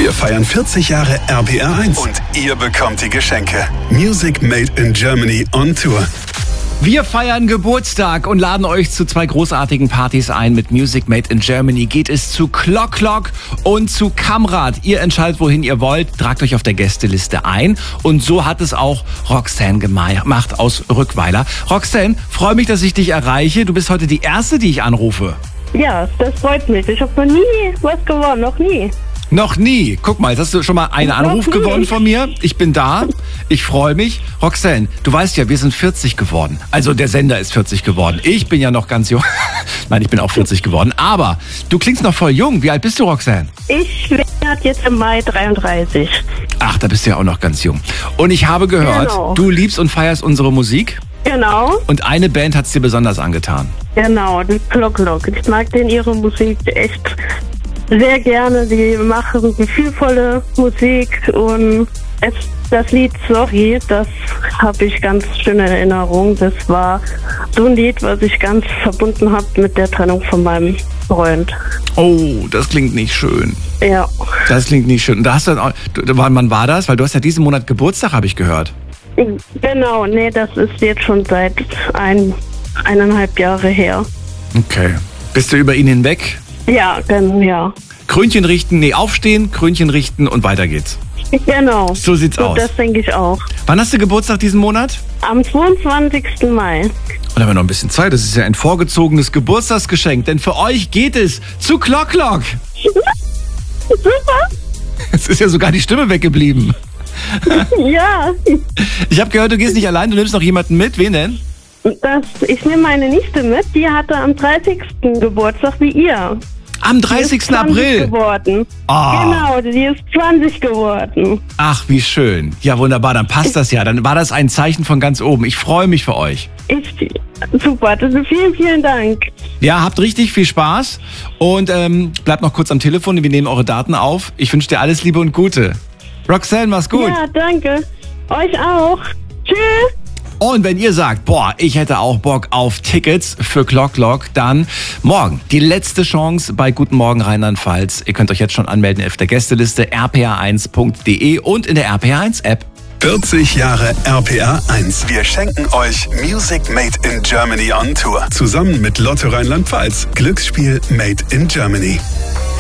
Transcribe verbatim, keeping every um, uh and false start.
Wir feiern vierzig Jahre R P R eins und ihr bekommt die Geschenke. Music Made in Germany on Tour. Wir feiern Geburtstag und laden euch zu zwei großartigen Partys ein. Mit Music Made in Germany geht es zu Clock Clock und zu Kamrad. Ihr entscheidet, wohin ihr wollt, tragt euch auf der Gästeliste ein. Und so hat es auch Roxanne gemacht aus Rückweiler. Roxanne, freue mich, dass ich dich erreiche. Du bist heute die Erste, die ich anrufe. Ja, das freut mich. Ich habe noch nie was gewonnen, noch nie. Noch nie. Guck mal, jetzt hast du schon mal einen Anruf gewonnen von mir. Ich bin da. Ich freue mich. Roxanne, du weißt ja, wir sind vierzig geworden. Also der Sender ist vierzig geworden. Ich bin ja noch ganz jung. Nein, ich bin auch vierzig geworden. Aber du klingst noch voll jung. Wie alt bist du, Roxanne? Ich werde jetzt im Mai dreiunddreißig. Ach, da bist du ja auch noch ganz jung. Und ich habe gehört, Genau. du liebst und feierst unsere Musik. Genau, Und eine Band hat es dir besonders angetan. genau, die Clock Clock. Ich mag denen ihre Musik echt sehr gerne. Die machen gefühlvolle Musik und es, das Lied Sorry, das habe ich ganz schön in Erinnerung. Das war so ein Lied, was ich ganz verbunden habe mit der Trennung von meinem Freund. Oh, das klingt nicht schön. Ja, Das klingt nicht schön. Und da hast du dann auch, du, wann war das? Weil du hast ja diesen Monat Geburtstag, habe ich gehört. genau, nee, das ist jetzt schon seit ein, eineinhalb Jahre her. Okay. Bist du über ihn hinweg? Ja, gen- ja. Krönchen richten, nee, aufstehen, Krönchen richten und weiter geht's. Genau. So sieht's So, aus. das denke ich auch. Wann hast du Geburtstag diesen Monat? Am zweiundzwanzigsten Mai. Und da haben wir noch ein bisschen Zeit. Das ist ja ein vorgezogenes Geburtstagsgeschenk. Denn für euch geht es zu Clock Clock. Super. Es ist ja sogar die Stimme weggeblieben. Ja. Ich habe gehört, du gehst nicht allein, du nimmst noch jemanden mit. Wen denn? Das, ich nehme meine Nichte mit. Die hatte am dreißigsten Geburtstag wie ihr. Am Die ist dreißigsten zwanzig April. geworden. Ah. Genau, die ist zwanzig geworden. Ach, wie schön. Ja, wunderbar, dann passt das ja. Dann war das ein Zeichen von ganz oben. Ich freue mich für euch. Ich, super, das, vielen, vielen Dank. Ja, habt richtig viel Spaß und ähm, bleibt noch kurz am Telefon. Wir nehmen eure Daten auf. Ich wünsche dir alles Liebe und Gute. Roxanne, mach's gut. Ja, danke. Euch auch. Tschüss. Und wenn ihr sagt, boah, ich hätte auch Bock auf Tickets für Clock Clock, dann morgen die letzte Chance bei Guten Morgen Rheinland-Pfalz. Ihr könnt euch jetzt schon anmelden auf der Gästeliste r p r eins punkt d e und in der R P R eins App. vierzig Jahre R P R eins. Wir schenken euch Music Made in Germany on Tour. Zusammen mit Lotto Rheinland-Pfalz. Glücksspiel Made in Germany.